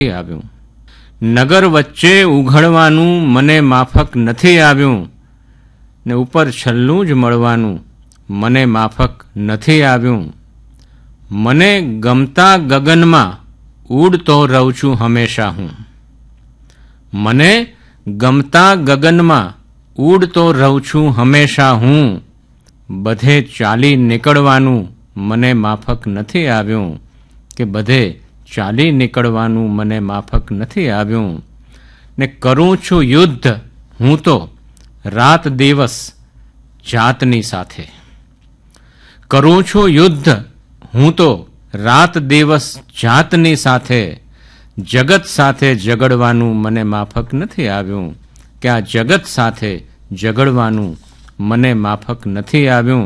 આવ્યું. નગર વચ્ચે ઉઘડવાનું મને માફક નથી આવ્યું, ને ઉપર છલ્લું જ મળવાનું મને માફક નથી આવ્યું. મને ગમતા ગગનમાં ઉડતો રહું છું હંમેશા હું. મને ગમતા ગગનમાં ઉડતો રહું છું હંમેશા હું. બધે ચાલી નીકળવાનું મને માફક નથી આવ્યું, કે બધે ચાલી નીકળવાનું મને માફક નથી આવ્યું. ને કરું છું યુદ્ધ હું તો રાત દિવસ જાતની સાથે. કરું છું યુદ્ધ હું તો રાત દિવસ જાતની સાથે. જગત સાથે ઝઘડવાનું મને માફક નથી આવ્યું, કે આ જગત સાથે ઝઘડવાનું મને માફક નથી આવ્યું.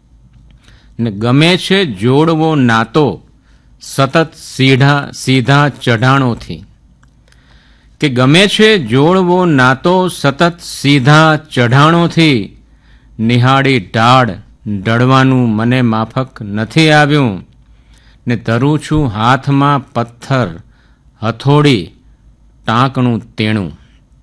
ને ગમે છે જોડવો નાતો સતત સીધા ચઢાણોથી. કે ગમે છે જોડવો નાતો સતત સીધા ચઢાણોથી. નિહાળી ઢાળ ઢળવાનું મને માફક નથી આવ્યું. ને ધરું છું હાથમાં પથ્થર હથોડી ટાંકણું તેણું.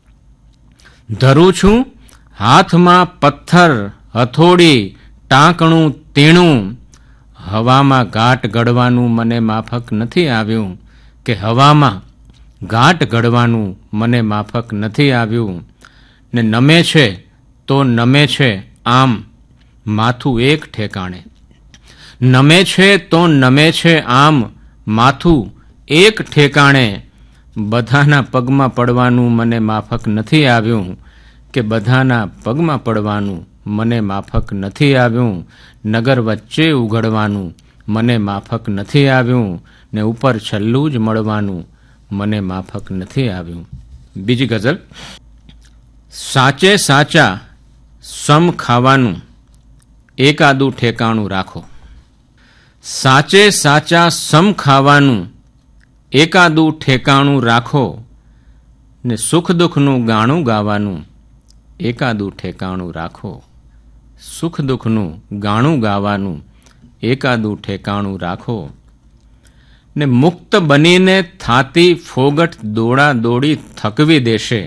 ધરું છું હાથમાં પથ્થર હથોડી ટાંકણું તેણું. હવામાં ઘાટ ઘડવાનું મને માફક નથી આવ્યું, કે હવામાં ઘાટ ઘડવાનું મને માફક નથી આવ્યું. ને નમે છે તો નમે છે આમ માથું એક ઠેકાણે. નમે છે તો નમે છે આમ માથું એક ઠેકાણે. બધાના પગમાં પડવાનું મને માફક નથી આવ્યું, કે બધાના પગમાં પડવાનું મને માફક નથી આવ્યું. નગર વચ્ચે ઉઘડવાનું મને માફક નથી આવ્યું, ને ઉપર છલ્લું જ મળવાનું મને માફક નથી આવ્યું. બીજી ગઝલ. સાચે સાચા સમ ખાવાનું એકાદું ઠેકાણું રાખો. સાચે સાચા સમ ખાવાનું એકાદું ઠેકાણું રાખો. ને સુખ દુઃખનું ગાણું ગાવાનું એકાદું ઠેકાણું રાખો. સુખ દુઃખનું ગાણું ગાવાનું એકાદું ઠેકાણું રાખો. ને મુક્ત બનીને થાતી ફોગટ દોડા દોડી થકવી દેશે.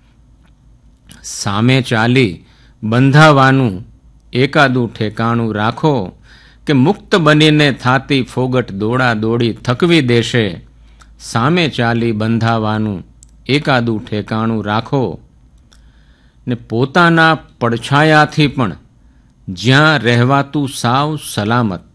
સામે ચાલી બંધાવાનું એકાદું ઠેકાણું રાખો. કે મુક્ત બનીને થાતી ફોગટ દોડા દોડી થકવી દેશે. સામે ચાલી બંધાવાનું એકાદું ઠેકાણું રાખો. ને પોતાના પડછાયાથી પણ જ્યાં રહેવાતું સાવ સલામત.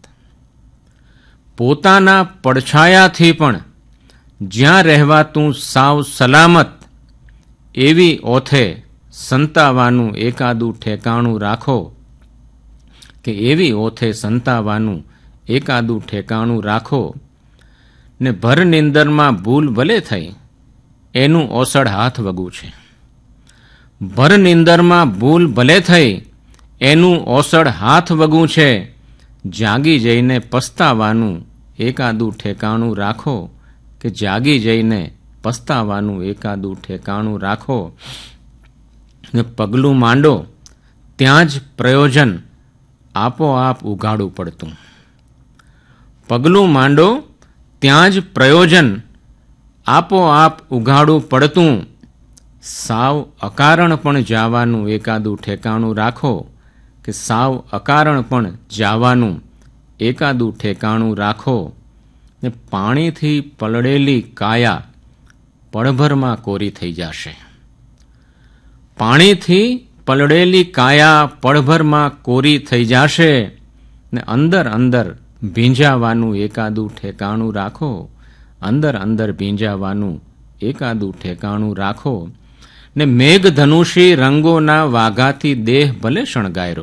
પોતાના પડછાયાથી પણ જ્યાં રહેવાતું સાવ સલામત. એવી ઓથે સંતાવાનું એકાદું ઠેકાણું રાખો. કે એવી ઓથે સંતાવાનું એકાદું ઠેકાણું રાખો. ને ભર નિંદરમાં ભૂલ ભલે થઈ એનું ઓસડ હાથ વગું છે. ભર નિંદરમાં ભૂલ ભલે થઈ એનું ઓસડ હાથ વગું છે. જાગી જઈને પસ્તાવાનું એકાદું ઠેકાણું રાખો. કે જાગી જઈને પસ્તાવાનું એકાદું ઠેકાણું રાખો. ને પગલું માંડો ત્યાં જ પ્રયોજન આપોઆપ ઉઘાડું પડતું. પગલું માંડો ત્યાં જ પ્રયોજન આપોઆપ ઉઘાડું પડતું. સાવ અકારણ પણ જાવાનું એકાદું ઠેકાણું રાખો. કે સાવ અકારણ પણ જાવાનું એકાદું ઠેકાણું રાખો. ને પાણીથી પલળેલી કાયા પળભરમાં કોરી થઈ જશે. પાણીથી પલળેલી કાયા પળભરમાં કોરી થઈ જશે. ને અંદર અંદર ભીંજાવાનું એકાદું ઠેકાણું રાખો. અંદર અંદર ભીંજાવાનું એકાદું ઠેકાણું રાખો. ને મેઘધનુષી રંગોના વાઘાથી દેહ ભલે શણગાયરો.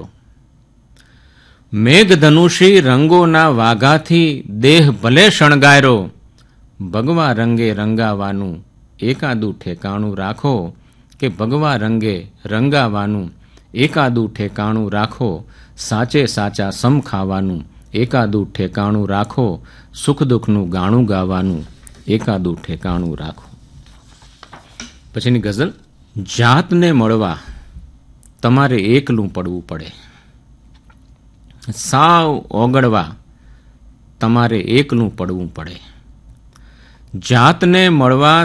મેઘધનુષી રંગોના વાઘાથી દેહ ભલે શણગાયરો. ભગવા રંગે રંગાવાનું એકાદું ઠેકાણું રાખો. કે ભગવા રંગે રંગાવાનું એકાદું ઠેકાણું રાખો. સાચે સાચા સમ ખાવાનું એકાદું ઠેકાણું રાખો. સુખ દુઃખનું ગાણું ગાવાનું એકાદું ઠેકાણું રાખો. પછીની ગઝલ. જાતને મળવા તમારે એકલું પડવું પડે. સાવ ઓગળવા તમારે એકલું પડવું પડે. જાતને મળવા